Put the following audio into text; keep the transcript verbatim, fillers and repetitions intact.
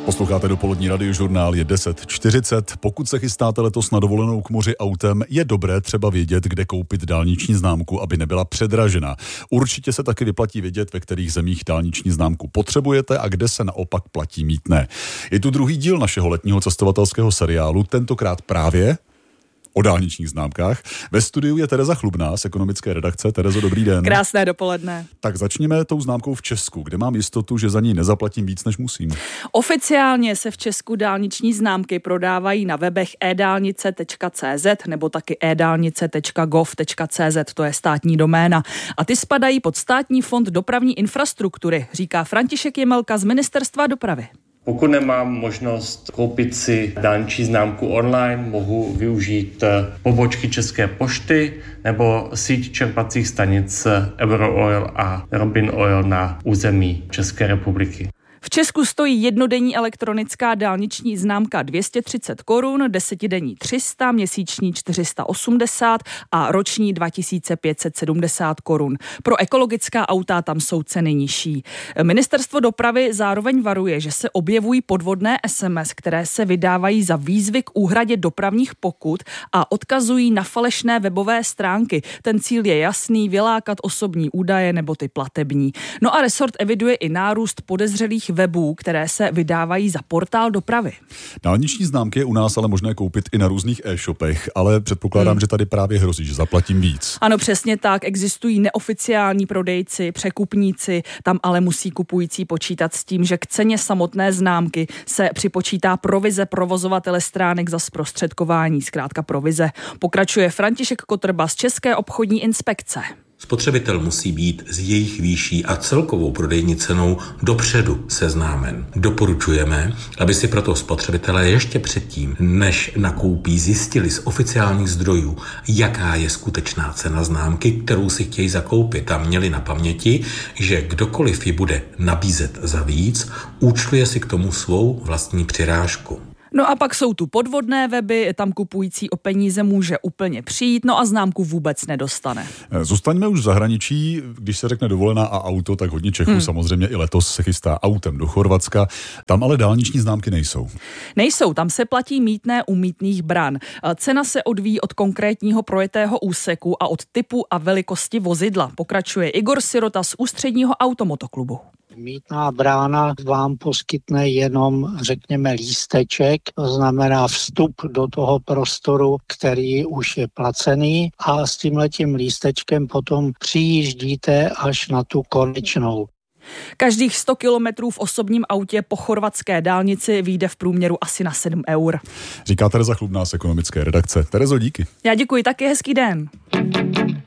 Posloucháte dopolední radiožurnál, je deset čtyřicet. Pokud se chystáte letos na dovolenou k moři autem, je dobré třeba vědět, kde koupit dálniční známku, aby nebyla předražená. Určitě se taky vyplatí vědět, ve kterých zemích dálniční známku potřebujete a kde se naopak platí mýtné. Je tu druhý díl našeho letního cestovatelského seriálu, tentokrát právě o dálničních známkách. Ve studiu je Tereza Chlubná z ekonomické redakce. Terezo, dobrý den. Krásné dopoledne. Tak začněme tou známkou v Česku, kde mám jistotu, že za ní nezaplatím víc, než musím. Oficiálně se v Česku dálniční známky prodávají na webech e dálnice tečka cé zet nebo taky e dálnice tečka gov tečka cé zet, to je státní doména. A ty spadají pod Státní fond dopravní infrastruktury, říká František Jemelka z Ministerstva dopravy. Pokud nemám možnost koupit si dálniční známku online, mohu využít pobočky České pošty nebo síť čerpacích stanic Eurooil a Robin Oil na území České republiky. V Česku stojí jednodenní elektronická dálniční známka dvě stě třicet korun, desetidenní tři sta, měsíční čtyři sta osmdesát a roční dva tisíce pět set sedmdesát korun. Pro ekologická auta tam jsou ceny nižší. Ministerstvo dopravy zároveň varuje, že se objevují podvodné es em es, které se vydávají za výzvy k úhradě dopravních pokut a odkazují na falešné webové stránky. Ten cíl je jasný, vylákat osobní údaje nebo ty platební. No a resort eviduje i nárůst podezřelých webů, které se vydávají za portál dopravy. Dálniční známky je u nás ale možné koupit i na různých e-shopech, ale předpokládám, hmm. že tady právě hrozí, že zaplatím víc. Ano, přesně tak. Existují neoficiální prodejci, překupníci, tam ale musí kupující počítat s tím, že k ceně samotné známky se připočítá provize provozovatele stránek za zprostředkování, zkrátka provize. Pokračuje František Kotrba z České obchodní inspekce. Spotřebitel musí být s jejich výší a celkovou prodejní cenou dopředu seznámen. Doporučujeme, aby si proto spotřebitelé ještě předtím, než nakoupí, zjistili z oficiálních zdrojů, jaká je skutečná cena známky, kterou si chtějí zakoupit, a měli na paměti, že kdokoliv ji bude nabízet za víc, účtuje si k tomu svou vlastní přirážku. No a pak jsou tu podvodné weby, tam kupující o peníze může úplně přijít, no a známku vůbec nedostane. Zůstaňme už v zahraničí, když se řekne dovolená a auto, tak hodně Čechů hmm. samozřejmě i letos se chystá autem do Chorvatska. Tam ale dálniční známky nejsou. Nejsou, tam se platí mýtné u mýtných bran. Cena se odvíjí od konkrétního projetého úseku a od typu a velikosti vozidla. Pokračuje Igor Sirota z Ústředního automotoklubu. Mýtná brána vám poskytne jenom, řekněme, lísteček, to znamená vstup do toho prostoru, který už je placený, a s tímhletím lístečkem potom přijíždíte až na tu konečnou. Každých sto kilometrů v osobním autě po chorvatské dálnici vyjde v průměru asi na sedm eur. Říká Tereza Chlubná z ekonomické redakce. Terezo, díky. Já děkuji, taky hezký den.